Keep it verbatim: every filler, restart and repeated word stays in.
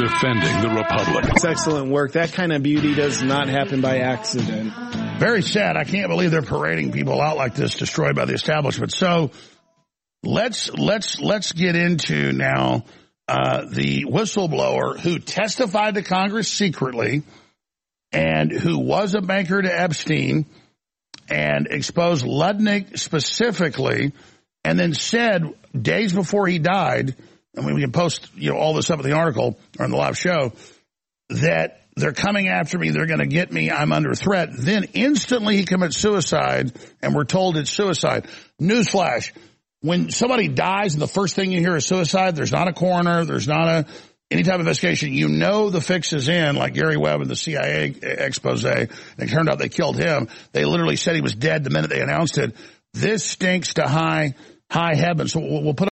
defending the Republic. It's excellent work. That kind of beauty does not happen by accident. Very sad. I can't believe they're parading people out like this, destroyed by the establishment. So let's let's let's get into now uh, the whistleblower who testified to Congress secretly and who was a banker to Epstein and exposed Ludnick specifically, and then said days before he died, and we can post you know all this up in the article or in the live show, that they're coming after me, they're going to get me, I'm under threat. Then instantly he commits suicide, and we're told it's suicide. Newsflash, when somebody dies and the first thing you hear is suicide, there's not a coroner, there's not a any type of investigation. You know the fix is in, like Gary Webb and the C I A expose, and it turned out they killed him. They literally said he was dead the minute they announced it. This stinks to high, high heaven. So we'll, we'll put